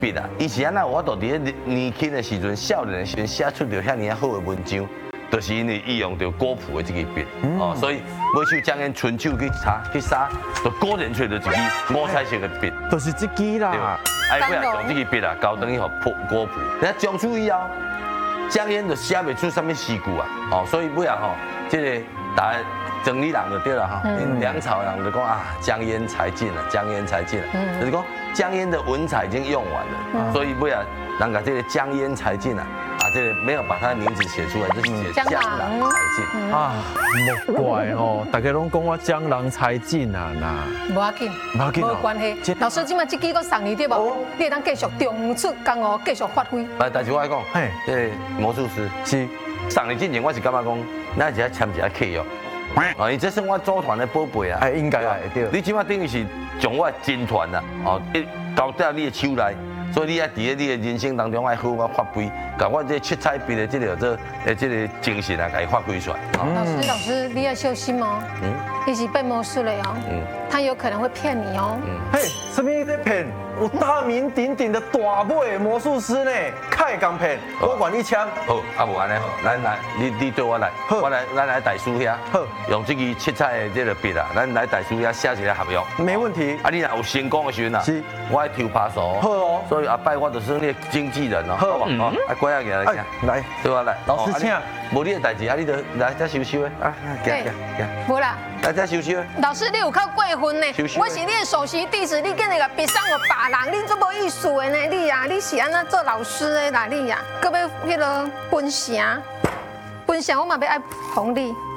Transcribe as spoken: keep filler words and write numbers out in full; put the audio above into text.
笔啊，伊是安那有法度伫咧年轻的时阵、少年的时阵写出着遐尼啊好的文章，就是因为伊用着果脯的这支笔哦，所以每手将因春手去查去杀，就果然找到一支五彩色的笔， 就是这支啦。 哎，不要用这支笔啦，交等于互破果脯。人家将出以后，江淹就写袂出什么诗句啊，哦，所以不要吼，这个大家整理人就对了哈。梁朝人就讲啊，江淹才尽了，江淹才尽了，就是讲江淹的文采已经用完了，所以不要人家这个江淹才尽了。啊，这个没有把他的名字写出来，就是写江郎才尽啊， 莫怪哦，大家拢讲我江郎才尽啊呐， 无要紧， 无关系。老师今麦这支个送你对不？你会当继续中出江湖，继续发挥。 来，但是我来讲， 嘿， 这魔术师是送你之前，我是感觉讲，咱只签一下契约，啊，伊这算我组团的宝贝啊， 哎，应该会对。 你起码等于是将我金团啊，哦，一交到你的手内。所以你要伫咧你的人生当中爱好我发挥，把我这七彩笔的这个这诶这个精神啊，给发挥出来。 老师，老师，你要小心哦。嗯。一起变魔术了哦。嗯。他有可能会骗你哦。嗯。 嘿，什么在骗？我大名鼎鼎的大尾魔术师呢，开港骗，我管你枪。 好，啊无安尼，咱来，你你对我来，我来，咱来大叔遐，好，用这个七彩的这个笔啊，咱来大叔遐写一个合约。 没问题。 啊，你若有成功的时阵啊， 是， 我爱抽拍手。 好哦。 所以阿拜我就是你的经纪人哦，好不好？啊，乖啊，来来， 来， 对我来， 老师请。 无你的代志，啊，你就来再收收的，啊，行行行。 无啦。 来再收收的。 老师，你有靠过分呢？我是你的首席弟子，你跟那个比上我别人，你这么意思的呢？你呀，你是安那做老师的啦？你呀，搁要迄个分享，分享我嘛要爱红利。